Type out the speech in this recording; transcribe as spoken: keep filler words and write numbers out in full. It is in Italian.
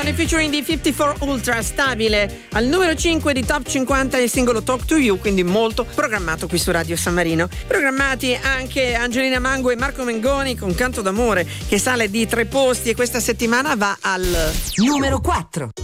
con il featuring di cinquantaquattro Ultra, stabile al numero cinque di Top cinquanta il singolo Talk to You, quindi molto programmato qui su Radio San Marino. Programmati anche Angelina Mango e Marco Mengoni con Canto d'amore, che sale di tre posti e questa settimana va al numero quattro.